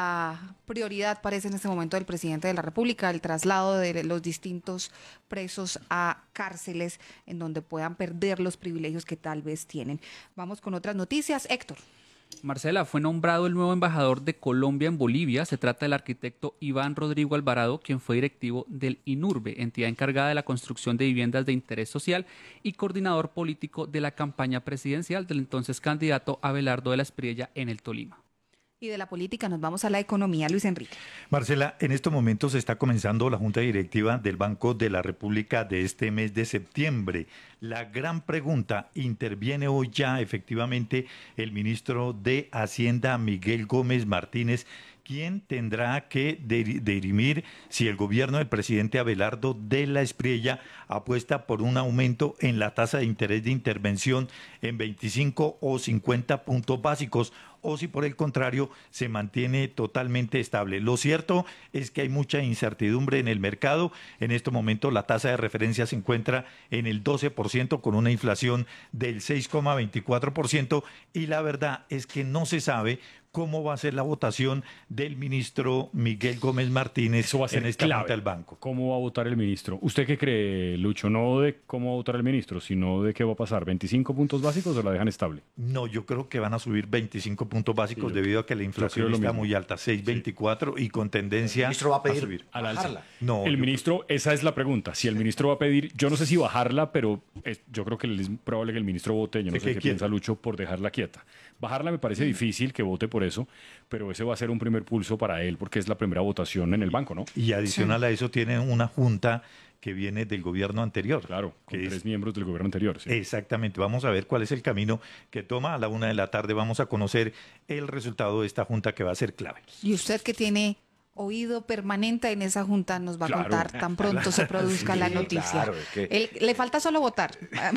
la prioridad, parece, en este momento del presidente de la República, el traslado de los distintos presos a cárceles en donde puedan perder los privilegios que tal vez tienen. Vamos con otras noticias. Héctor. Marcela, fue nombrado el nuevo embajador de Colombia en Bolivia. Se trata del arquitecto Iván Rodrigo Alvarado, quien fue directivo del INURBE, entidad encargada de la construcción de viviendas de interés social y coordinador político de la campaña presidencial del entonces candidato Abelardo de la Espriella en el Tolima. Y de la política nos vamos a la economía, Luis Enrique. Marcela, en estos momentos está comenzando la Junta Directiva del Banco de la República de este mes de septiembre. La gran pregunta, ¿interviene hoy ya efectivamente el ministro de Hacienda, Miguel Gómez Martínez, quien tendrá que dirimir si el gobierno del presidente Abelardo de la Espriella apuesta por un aumento en la tasa de interés de intervención en veinticinco o cincuenta puntos básicos, o si por el contrario se mantiene totalmente estable? Lo cierto es que hay mucha incertidumbre en el mercado. En este momento la tasa de referencia se encuentra en el doce por ciento con una inflación del seis coma veinticuatro por ciento y la verdad es que no se sabe cómo va a ser la votación del ministro Miguel Gómez Martínez Eso va a ser en esta clave. Junta del Banco. ¿Cómo va a votar el ministro? ¿Usted qué cree, Lucho? No de cómo va a votar el ministro, sino de qué va a pasar. ¿veinticinco puntos básicos o la dejan estable? No, yo creo que van a subir veinticinco puntos básicos Sí, yo- debido a que la yo inflación creo lo está mismo. muy alta, seis coma veinticuatro y con tendencia El ministro va a pedir subir. Al alza. bajarla. No, el yo- ministro, esa es la pregunta. Si el ministro va a pedir, yo no sé si bajarla, pero es- yo creo que es probable que el ministro vote, yo no Se sé quede qué quieta. piensa Lucho, por dejarla quieta. Bajarla me parece difícil que vote por eso, pero ese va a ser un primer pulso para él porque es la primera votación en el banco, ¿no? Y adicional a eso tienen una junta que viene del gobierno anterior. Claro, con que tres es- miembros del gobierno anterior. sí. Exactamente, vamos a ver cuál es el camino que toma. A la una de la tarde vamos a conocer el resultado de esta junta que va a ser clave. Y usted que tiene oído permanente en esa junta nos va Claro. a contar tan pronto se produzca Sí, la noticia. claro, es que- Él- le falta solo votar,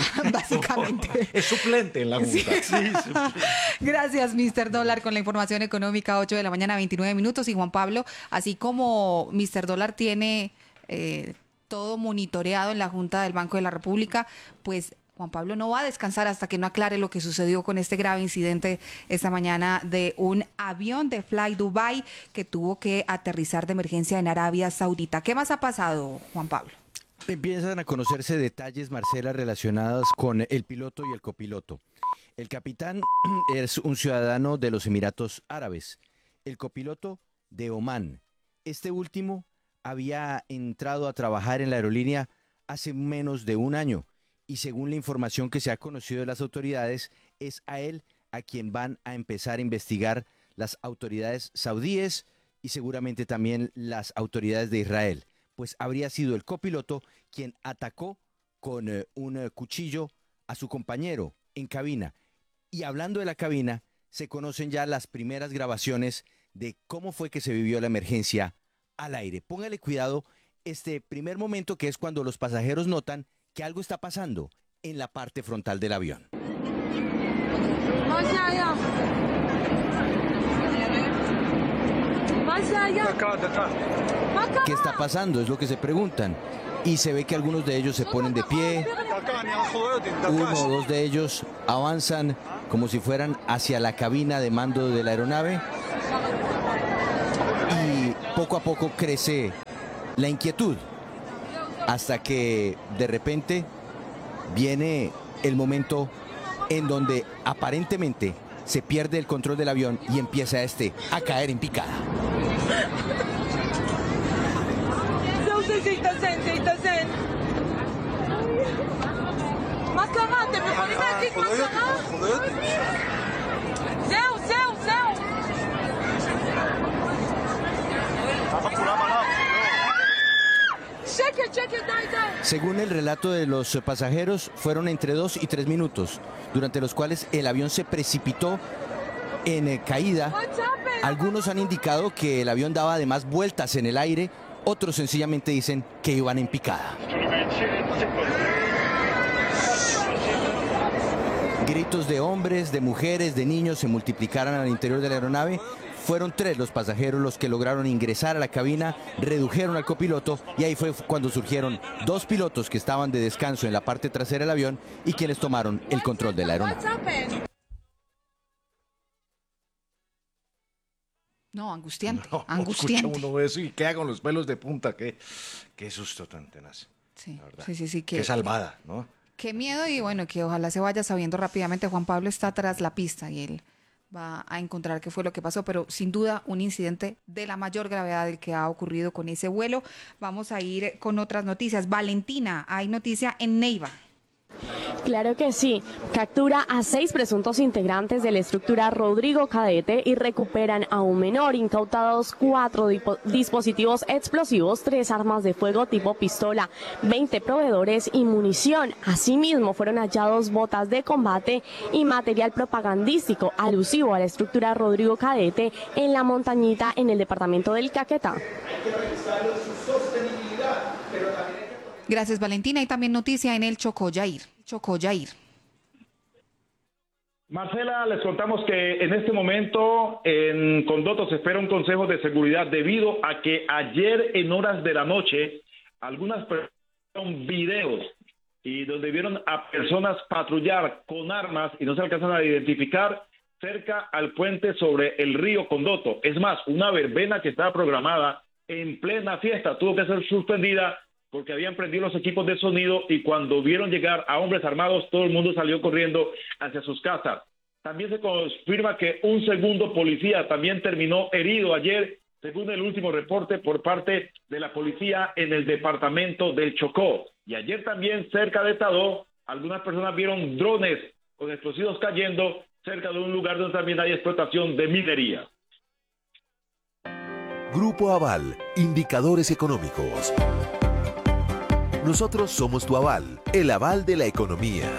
básicamente. Es suplente en la Junta. Gracias, mister Dólar, con la información económica, ocho de la mañana, veintinueve minutos. Y Juan Pablo, así como mister Dólar tiene eh, todo monitoreado en la Junta del Banco de la República, pues Juan Pablo no va a descansar hasta que no aclare lo que sucedió con este grave incidente esta mañana de un avión de Fly Dubai que tuvo que aterrizar de emergencia en Arabia Saudita. ¿Qué más ha pasado, Juan Pablo? Empiezan a conocerse detalles, Marcela, relacionados con el piloto y el copiloto. El capitán es un ciudadano de los Emiratos Árabes, el copiloto de Omán. Este último había entrado a trabajar en la aerolínea hace menos de un año y según la información que se ha conocido de las autoridades, es a él a quien van a empezar a investigar las autoridades saudíes y seguramente también las autoridades de Israel, pues habría sido el copiloto quien atacó con eh, un eh, cuchillo a su compañero en cabina. Y hablando de la cabina, se conocen ya las primeras grabaciones de cómo fue que se vivió la emergencia al aire. Póngale cuidado este primer momento, que es cuando los pasajeros notan que algo está pasando en la parte frontal del avión. ¿Qué está pasando? Es lo que se preguntan. Y se ve que algunos de ellos se ponen de pie, uno o dos de ellos avanzan como si fueran hacia la cabina de mando de la aeronave y poco a poco crece la inquietud hasta que de repente viene el momento en donde aparentemente se pierde el control del avión y empieza este a caer en picada. Según el relato de los pasajeros, fueron entre dos y tres minutos, durante los cuales el avión se precipitó en eh, caída. Algunos han indicado que el avión daba además vueltas en el aire, otros sencillamente dicen que iban en picada. Gritos de hombres, de mujeres, de niños se multiplicaron al interior de la aeronave. Fueron tres los pasajeros los que lograron ingresar a la cabina, redujeron al copiloto y ahí fue cuando surgieron dos pilotos que estaban de descanso en la parte trasera del avión y quienes tomaron el control de la aeronave. No, angustiante, No, angustiante. escucha uno eso y queda con los pelos de punta. Qué, qué susto tan tenaz. Sí, la verdad. sí, sí, sí. Qué Que, salvada, ¿no? Qué miedo y bueno, que ojalá se vaya sabiendo rápidamente. Juan Pablo está tras la pista y él va a encontrar qué fue lo que pasó, pero sin duda un incidente de la mayor gravedad del que ha ocurrido con ese vuelo. Vamos a ir con otras noticias. Valentina, hay noticia en Neiva. Claro que sí. Captura a seis presuntos integrantes de la estructura Rodrigo Cadete y recuperan a un menor. Incautados cuatro dispositivos explosivos, tres armas de fuego tipo pistola, veinte proveedores y munición. Asimismo, fueron hallados botas de combate y material propagandístico alusivo a la estructura Rodrigo Cadete en la montañita en el departamento del Caquetá. Gracias, Valentina. Y también noticia en el Chocoyair. Chocoyair. Marcela, les contamos que en este momento en Condoto se espera un consejo de seguridad debido a que ayer en horas de la noche algunas personas vieron videos y donde vieron a personas patrullar con armas y no se alcanzan a identificar cerca al puente sobre el río Condoto. Es más, una verbena que estaba programada en plena fiesta tuvo que ser suspendida porque habían prendido los equipos de sonido y cuando vieron llegar a hombres armados, todo el mundo salió corriendo hacia sus casas. También se confirma que un segundo policía también terminó herido ayer, según el último reporte por parte de la policía en el departamento del Chocó. Y ayer también cerca de Tadó, algunas personas vieron drones con explosivos cayendo cerca de un lugar donde también hay explotación de minería. Grupo Aval, indicadores económicos. Nosotros somos tu aval, el aval de la economía.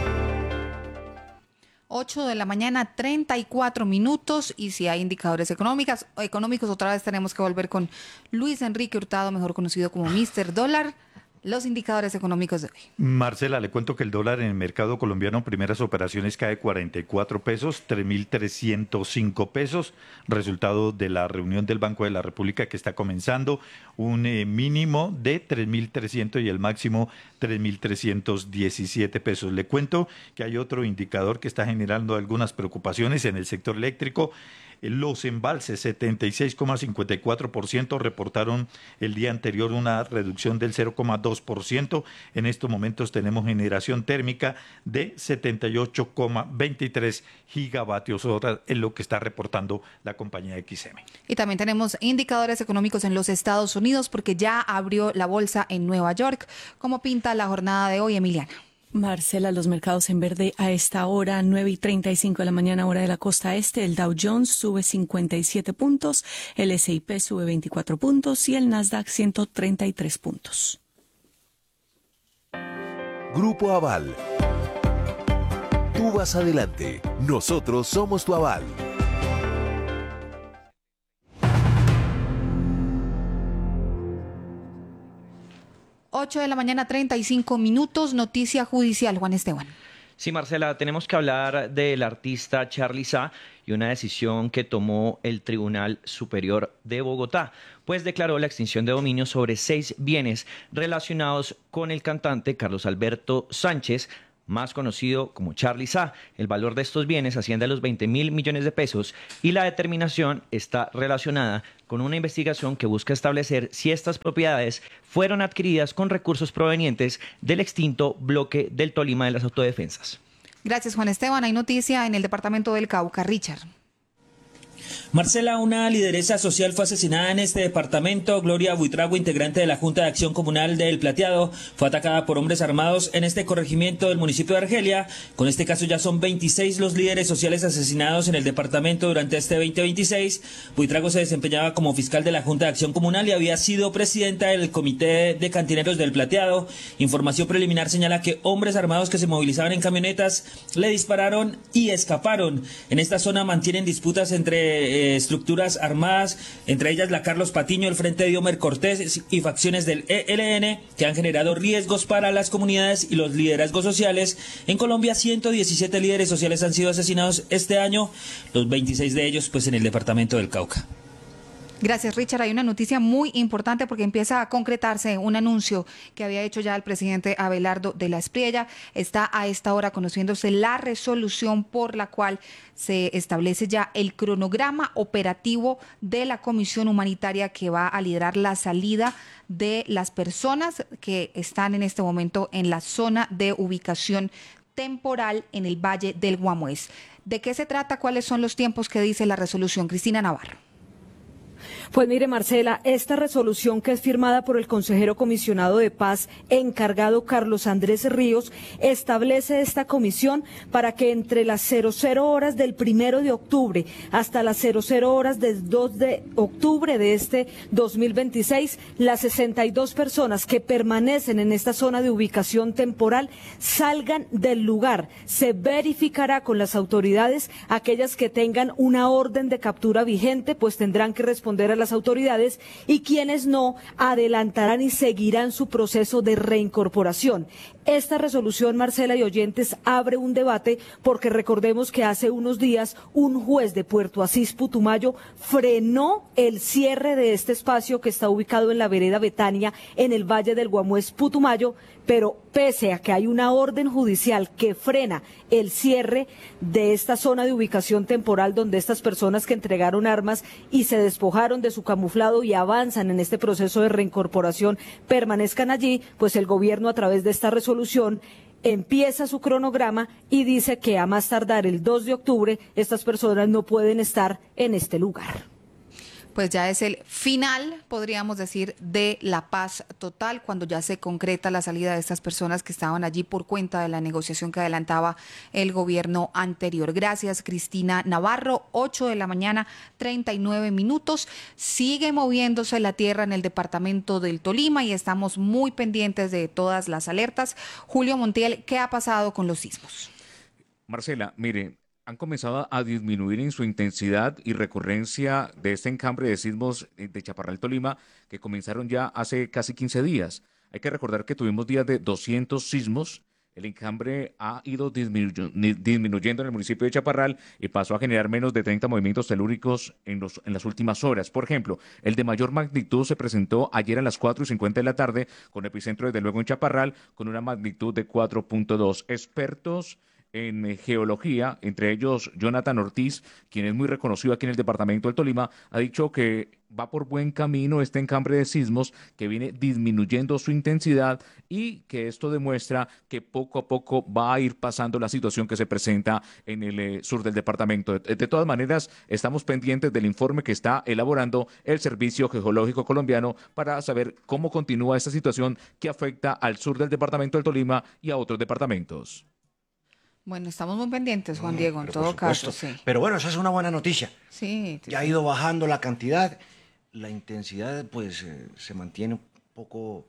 ocho de la mañana, treinta y cuatro minutos. Y si hay indicadores económicos, económicos, otra vez tenemos que volver con Luis Enrique Hurtado, mejor conocido como míster Dólar. Los indicadores económicos de hoy. Marcela, le cuento que el dólar en el mercado colombiano en primeras operaciones cae cuarenta y cuatro pesos, tres mil trescientos cinco pesos, resultado de la reunión del Banco de la República que está comenzando, un eh, mínimo de tres mil trescientos y el máximo tres mil trescientos diecisiete pesos. Le cuento que hay otro indicador que está generando algunas preocupaciones en el sector eléctrico. Los embalses, setenta y seis coma cincuenta y cuatro por ciento, reportaron el día anterior una reducción del cero coma dos por ciento. En estos momentos tenemos generación térmica de setenta y ocho coma veintitrés gigavatios hora, en lo que está reportando la compañía X M. Y también tenemos indicadores económicos en los Estados Unidos porque ya abrió la bolsa en Nueva York. ¿Cómo pinta la jornada de hoy, Emiliana? Marcela, los mercados en verde a esta hora, nueve y treinta y cinco de la mañana, hora de la costa este. El Dow Jones sube cincuenta y siete puntos, el ese y pe sube veinticuatro puntos y el Nasdaq ciento treinta y tres puntos. Grupo Aval. Tú vas adelante, nosotros somos tu aval. ocho de la mañana, treinta y cinco minutos, noticia judicial, Juan Esteban. Sí, Marcela, tenemos que hablar del artista Charly Sa y una decisión que tomó el Tribunal Superior de Bogotá, pues declaró la extinción de dominio sobre seis bienes relacionados con el cantante Carlos Alberto Sánchez, más conocido como Charly Sa. El valor de estos bienes asciende a los veinte mil millones de pesos y la determinación está relacionada con una investigación que busca establecer si estas propiedades fueron adquiridas con recursos provenientes del extinto bloque del Tolima de las Autodefensas. Gracias, Juan Esteban. Hay noticia en el departamento del Cauca. Richard. Marcela, una lideresa social fue asesinada en este departamento. Gloria Buitrago, integrante de la Junta de Acción Comunal del Plateado, fue atacada por hombres armados en este corregimiento del municipio de Argelia. Con este caso ya son veintiséis los líderes sociales asesinados en el departamento durante este veinte veintiséis. Buitrago se desempeñaba como fiscal de la Junta de Acción Comunal y había sido presidenta del Comité de Cantineros del Plateado. Información preliminar señala que hombres armados que se movilizaban en camionetas le dispararon y escaparon. En esta zona mantienen disputas entre Eh, estructuras armadas, entre ellas la Carlos Patiño, el Frente de Diomer Cortés y facciones del E L N, que han generado riesgos para las comunidades y los liderazgos sociales. En Colombia, ciento diecisiete líderes sociales han sido asesinados este año, los veintiséis de ellos pues en el departamento del Cauca. Gracias, Richard. Hay una noticia muy importante porque empieza a concretarse un anuncio que había hecho ya el presidente Abelardo de la Espriella. Está a esta hora conociéndose la resolución por la cual se establece ya el cronograma operativo de la comisión humanitaria que va a liderar la salida de las personas que están en este momento en la zona de ubicación temporal en el Valle del Guamués. ¿De qué se trata? ¿Cuáles son los tiempos que dice la resolución? Cristina Navarro. Pues mire, Marcela, esta resolución que es firmada por el consejero comisionado de paz encargado Carlos Andrés Ríos establece esta comisión para que entre las cero cero horas del primero de octubre hasta las cero cero horas del dos de octubre de este dos mil veintiséis, las sesenta y dos personas que permanecen en esta zona de ubicación temporal salgan del lugar. Se verificará con las autoridades, aquellas que tengan una orden de captura vigente, pues tendrán que responder a las autoridades, y quienes no adelantarán y seguirán su proceso de reincorporación. Esta resolución, Marcela y oyentes, abre un debate porque recordemos que hace unos días un juez de Puerto Asís, Putumayo, frenó el cierre de este espacio que está ubicado en la vereda Betania, en el Valle del Guamués, Putumayo, pero pese a que hay una orden judicial que frena el cierre de esta zona de ubicación temporal donde estas personas que entregaron armas y se despojaron de su camuflado y avanzan en este proceso de reincorporación permanezcan allí, pues el gobierno a través de esta resolución empieza su cronograma y dice que a más tardar el dos de octubre estas personas no pueden estar en este lugar. Pues ya es el final, podríamos decir, de la paz total, cuando ya se concreta la salida de estas personas que estaban allí por cuenta de la negociación que adelantaba el gobierno anterior. Gracias, Cristina Navarro. ocho de la mañana, treinta y nueve minutos. Sigue moviéndose la tierra en el departamento del Tolima y estamos muy pendientes de todas las alertas. Julio Montiel, ¿qué ha pasado con los sismos? Marcela, mire, han comenzado a disminuir en su intensidad y recurrencia de este encambre de sismos de Chaparral, Tolima, que comenzaron ya hace casi quince días. Hay que recordar que tuvimos días de doscientos sismos. El encambre ha ido disminu- disminuyendo en el municipio de Chaparral y pasó a generar menos de treinta movimientos telúricos en, los, en las últimas horas. Por ejemplo, el de mayor magnitud se presentó ayer a las cuatro y cincuenta de la tarde, con epicentro desde luego en Chaparral, con una magnitud de cuatro punto dos. Expertos en geología, entre ellos Jonathan Ortiz, quien es muy reconocido aquí en el departamento del Tolima, ha dicho que va por buen camino este encambre de sismos, que viene disminuyendo su intensidad y que esto demuestra que poco a poco va a ir pasando la situación que se presenta en el eh, sur del departamento. De, de todas maneras, estamos pendientes del informe que está elaborando el Servicio Geológico Colombiano para saber cómo continúa esta situación que afecta al sur del departamento del Tolima y a otros departamentos. Bueno, estamos muy pendientes, Juan Diego, en todo caso. Sí. Pero bueno, esa es una buena noticia. Sí. Ya ha ido bajando la cantidad, la intensidad pues eh, se mantiene un poco,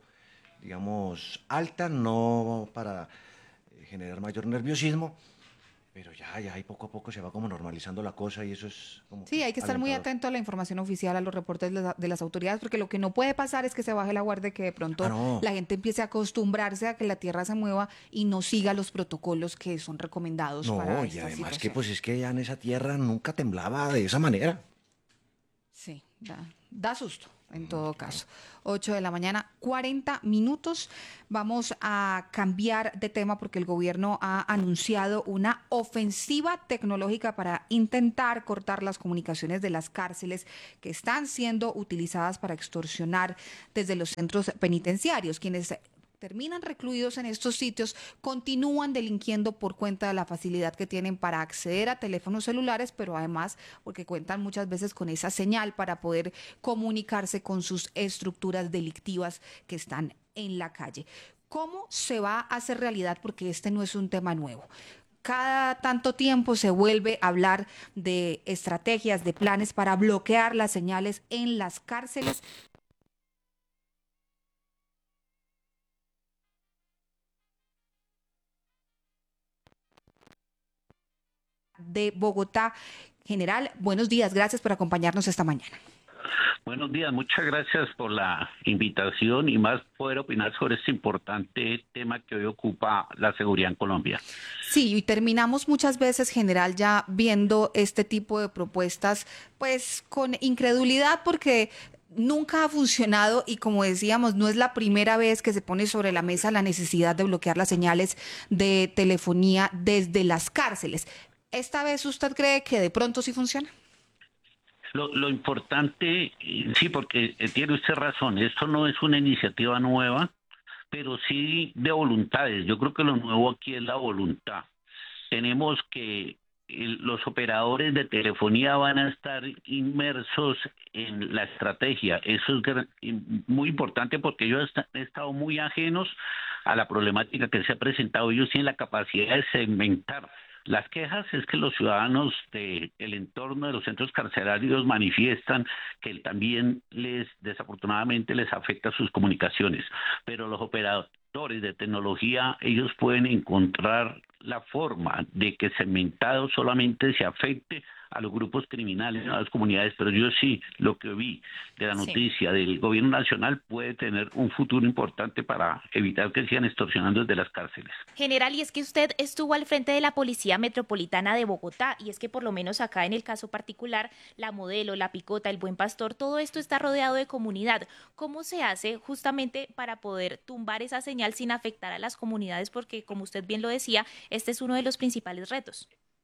digamos, alta, no para eh, generar mayor nerviosismo, pero ya, ya ahí poco a poco se va como normalizando la cosa y eso es como... Sí, hay que estar muy atento a la información oficial, a los reportes de, la, de las autoridades, porque lo que no puede pasar es que se baje la guardia, que de pronto ah, no. la gente empiece a acostumbrarse a que la tierra se mueva y no siga los protocolos que son recomendados no, para y esta además situación. que pues es que ya en esa tierra nunca temblaba de esa manera. Sí, da, da susto. En todo caso, ocho de la mañana, cuarenta minutos. Vamos a cambiar de tema porque el gobierno ha anunciado una ofensiva tecnológica para intentar cortar las comunicaciones de las cárceles que están siendo utilizadas para extorsionar desde los centros penitenciarios. Quienes terminan recluidos en estos sitios continúan delinquiendo por cuenta de la facilidad que tienen para acceder a teléfonos celulares, pero además porque cuentan muchas veces con esa señal para poder comunicarse con sus estructuras delictivas que están en la calle. ¿Cómo se va a hacer realidad? Porque este no es un tema nuevo. Cada tanto tiempo se vuelve a hablar de estrategias, de planes para bloquear las señales en las cárceles. De Bogotá. General, buenos días, gracias por acompañarnos esta mañana. Buenos días, muchas gracias por la invitación y más poder opinar sobre este importante tema que hoy ocupa la seguridad en Colombia. Sí, y terminamos muchas veces, general, ya viendo este tipo de propuestas, pues con incredulidad porque nunca ha funcionado y como decíamos, no es la primera vez que se pone sobre la mesa la necesidad de bloquear las señales de telefonía desde las cárceles. ¿Esta vez usted cree que de pronto sí funciona? Lo, lo importante, sí, porque tiene usted razón, esto no es una iniciativa nueva, pero sí de voluntades. Yo creo que lo nuevo aquí es la voluntad. Tenemos que el, los operadores de telefonía van a estar inmersos en la estrategia. Eso es gran, muy importante porque ellos han estado muy ajenos a la problemática que se ha presentado. Ellos tienen la capacidad de segmentar. Las quejas es que los ciudadanos del entorno de los centros carcelarios manifiestan que también les, desafortunadamente, les afecta sus comunicaciones, pero los operadores de tecnología, ellos pueden encontrar la forma de que segmentado solamente se afecte a los grupos criminales, a las comunidades, pero yo sí, lo que vi de la noticia sí. del gobierno nacional puede tener un futuro importante para evitar que sigan extorsionando desde las cárceles. General, y es que usted estuvo al frente de la Policía Metropolitana de Bogotá, y es que por lo menos acá en el caso particular, La Modelo, La Picota, El Buen Pastor, todo esto está rodeado de comunidad. ¿Cómo se hace justamente para poder tumbar esa señal sin afectar a las comunidades? Porque, como usted bien lo decía, este es uno de los principales retos.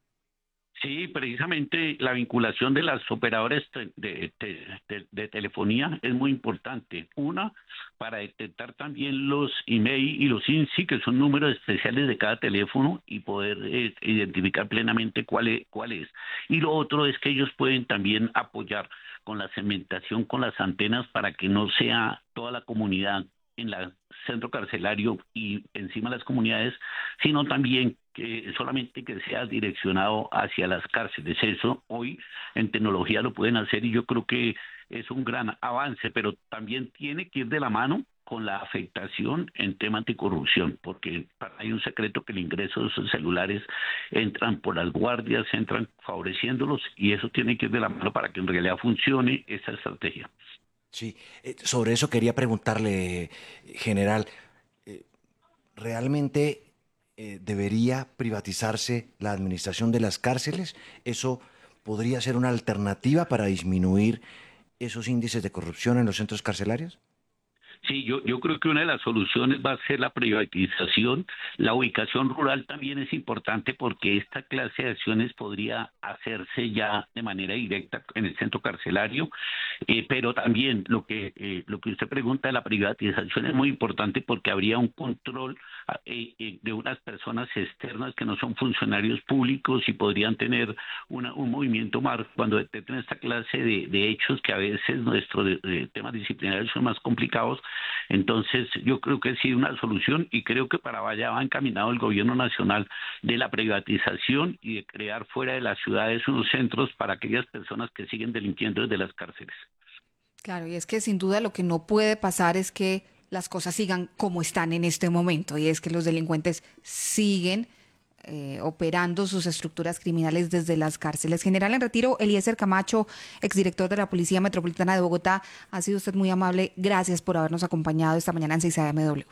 Sí, precisamente la vinculación de las operadoras de, de, de, de telefonía es muy importante. Una, para detectar también los email y los I N S I, que son números especiales de cada teléfono, y poder eh, identificar plenamente cuál es, cuál es. Y lo otro es que ellos pueden también apoyar con la segmentación, con las antenas, para que no sea toda la comunidad en el centro carcelario y encima de las comunidades, sino también que solamente que sea direccionado hacia las cárceles. Eso hoy en tecnología lo pueden hacer y yo creo que es un gran avance, pero también tiene que ir de la mano con la afectación en tema anticorrupción, porque hay un secreto que el ingreso de esos celulares entran por las guardias, entran favoreciéndolos, y eso tiene que ir de la mano para que en realidad funcione esa estrategia. Sí, eh, sobre eso quería preguntarle, general, eh, ¿realmente eh, debería privatizarse la administración de las cárceles? ¿Eso podría ser una alternativa para disminuir esos índices de corrupción en los centros carcelarios? Sí, yo, yo creo que una de las soluciones va a ser la privatización. La ubicación rural también es importante porque esta clase de acciones podría hacerse ya de manera directa en el centro carcelario, eh, pero también lo que eh, lo que usted pregunta de la privatización es muy importante porque habría un control eh, eh, de unas personas externas que no son funcionarios públicos y podrían tener una, un movimiento más cuando detecten esta clase de, de hechos que a veces nuestros de, de temas disciplinarios son más complicados. Entonces yo creo que sí una solución, y creo que para allá va encaminado el gobierno nacional, de la privatización y de crear fuera de las ciudades unos centros para aquellas personas que siguen delinquiendo desde las cárceles. Claro, y es que sin duda lo que no puede pasar es que las cosas sigan como están en este momento, y es que los delincuentes siguen Eh, operando sus estructuras criminales desde las cárceles. General en retiro, Eliezer Camacho, exdirector de la Policía Metropolitana de Bogotá, ha sido usted muy amable. Gracias por habernos acompañado esta mañana en seis A M W.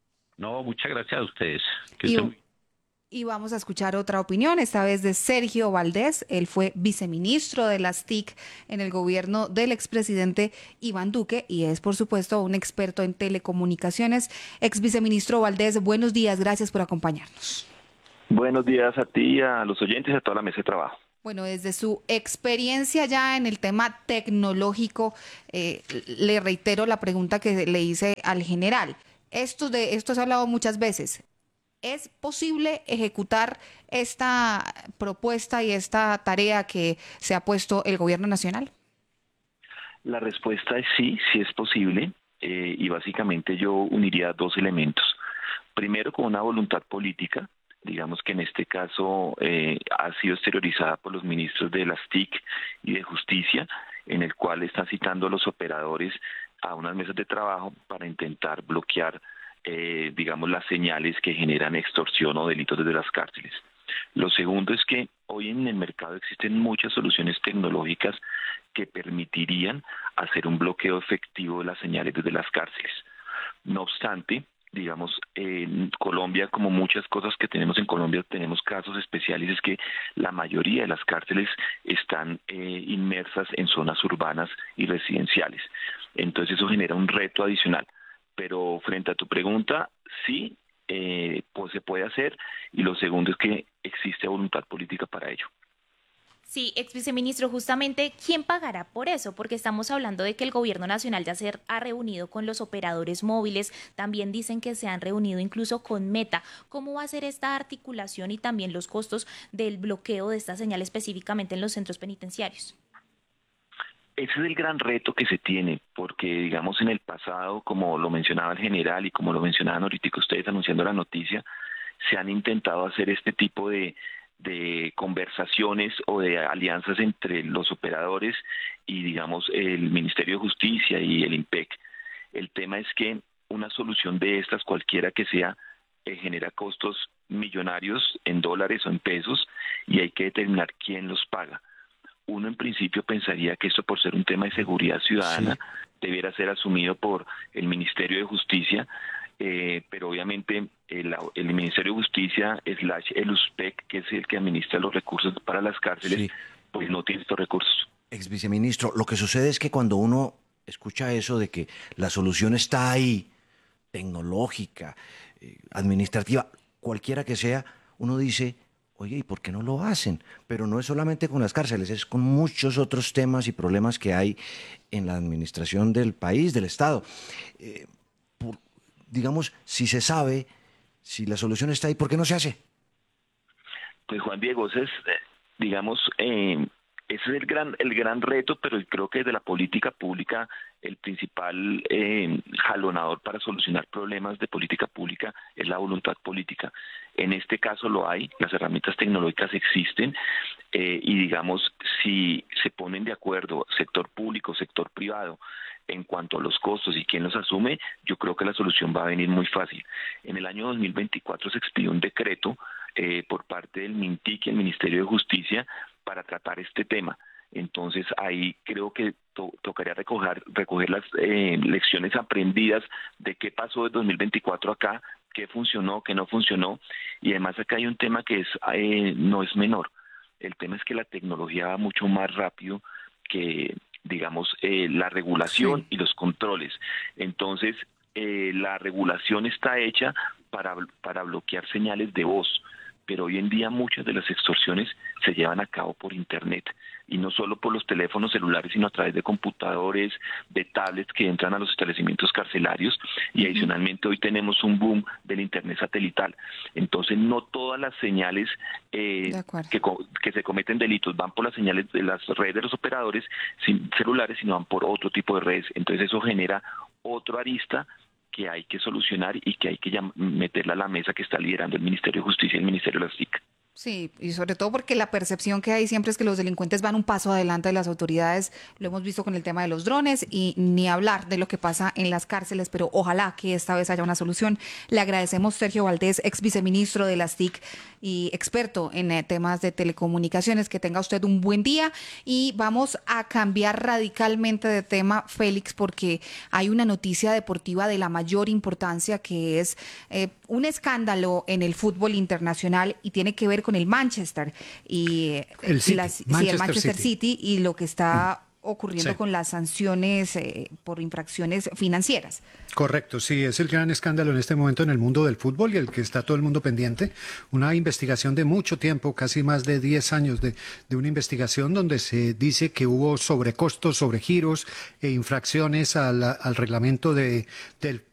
No, muchas gracias a ustedes. Que y, estén... y vamos a escuchar otra opinión, esta vez de Sergio Valdés. Él fue viceministro de las T I C en el gobierno del expresidente Iván Duque y es, por supuesto, un experto en telecomunicaciones. Ex viceministro Valdés, buenos días, gracias por acompañarnos. Buenos días a ti, a los oyentes y a toda la mesa de trabajo. Bueno, desde su experiencia ya en el tema tecnológico, eh, le reitero la pregunta que le hice al general. Esto de esto se ha hablado muchas veces. ¿Es posible ejecutar esta propuesta y esta tarea que se ha puesto el gobierno nacional? La respuesta es sí, sí es posible, eh, y básicamente yo uniría dos elementos. Primero, con una voluntad política. Digamos que en este caso eh, ha sido exteriorizada por los ministros de las T I C y de Justicia, en el cual están citando a los operadores a unas mesas de trabajo para intentar bloquear, eh, digamos, las señales que generan extorsión o delitos desde las cárceles. Lo segundo es que hoy en el mercado existen muchas soluciones tecnológicas que permitirían hacer un bloqueo efectivo de las señales desde las cárceles. No obstante, digamos, en Colombia, como muchas cosas que tenemos en Colombia, tenemos casos especiales, es que la mayoría de las cárceles están eh, inmersas en zonas urbanas y residenciales. Entonces eso genera un reto adicional. Pero frente a tu pregunta, sí, eh, pues se puede hacer, y lo segundo es que existe voluntad política para ello. Sí, ex viceministro, justamente, ¿quién pagará por eso? Porque estamos hablando de que el gobierno nacional ya se ha reunido con los operadores móviles, también dicen que se han reunido incluso con Meta. ¿Cómo va a ser esta articulación y también los costos del bloqueo de esta señal específicamente en los centros penitenciarios? Ese es el gran reto que se tiene, porque digamos en el pasado, como lo mencionaba el general y como lo mencionaban ahorita ustedes anunciando la noticia, se han intentado hacer este tipo de de conversaciones o de alianzas entre los operadores y, digamos, el Ministerio de Justicia y el IMPEC. El tema es que una solución de estas, cualquiera que sea, eh, genera costos millonarios en dólares o en pesos, y hay que determinar quién los paga. Uno en principio pensaría que esto, por ser un tema de seguridad ciudadana, sí, debiera ser asumido por el Ministerio de Justicia, Eh, pero obviamente el, el Ministerio de Justicia slash el USPEC, que es el que administra los recursos para las cárceles, sí, pues no tiene estos recursos. Ex viceministro, lo que sucede es que cuando uno escucha eso de que la solución está ahí, tecnológica, eh, administrativa, cualquiera que sea, uno dice, oye, ¿y por qué no lo hacen? Pero no es solamente con las cárceles, es con muchos otros temas y problemas que hay en la administración del país, del Estado. Eh, por, digamos, si se sabe, si la solución está ahí, ¿por qué no se hace? Pues Juan Diego, ese es, digamos, eh, ese es el gran, el gran reto, pero creo que desde la política pública el principal eh, jalonador para solucionar problemas de política pública es la voluntad política. En este caso lo hay, las herramientas tecnológicas existen, eh, y digamos, si se ponen de acuerdo sector público, sector privado, en cuanto a los costos y quién los asume, yo creo que la solución va a venir muy fácil. En el año dos mil veinticuatro se expidió un decreto eh, por parte del MINTIC y el Ministerio de Justicia para tratar este tema. Entonces ahí creo que to tocaría recoger, recoger las eh, lecciones aprendidas de qué pasó de dos mil veinticuatro acá, qué funcionó, qué no funcionó, y además acá hay un tema que es eh, no es menor. El tema es que la tecnología va mucho más rápido que, digamos, eh, la regulación, sí, y los controles. Entonces, eh, la regulación está hecha para, para bloquear señales de voz, pero hoy en día muchas de las extorsiones se llevan a cabo por Internet, y no solo por los teléfonos celulares, sino a través de computadores, de tablets que entran a los establecimientos carcelarios, y adicionalmente hoy tenemos un boom del Internet satelital. Entonces no todas las señales eh, que, que se cometen delitos van por las señales de las redes de los operadores sin celulares, sino van por otro tipo de redes. Entonces eso genera otro arista que hay que solucionar y que hay que meterla a la mesa que está liderando el Ministerio de Justicia y el Ministerio de la S I C. Sí, y sobre todo porque la percepción que hay siempre es que los delincuentes van un paso adelante de las autoridades. Lo hemos visto con el tema de los drones, y ni hablar de lo que pasa en las cárceles, pero ojalá que esta vez haya una solución. Le agradecemos, Sergio Valdés, ex viceministro de la S T I C y experto en eh, temas de telecomunicaciones. Que tenga usted un buen día, y vamos a cambiar radicalmente de tema, Félix, porque hay una noticia deportiva de la mayor importancia, que es eh, un escándalo en el fútbol internacional, y tiene que ver con el Manchester y el City, las, Manchester, sí, el Manchester City. City y lo que está ocurriendo sí. con las sanciones eh, por infracciones financieras. Correcto, sí, es el gran escándalo en este momento en el mundo del fútbol, y el que está todo el mundo pendiente. Una investigación de mucho tiempo, casi más de diez años de, de una investigación donde se dice que hubo sobrecostos, sobregiros e infracciones al, al reglamento de, del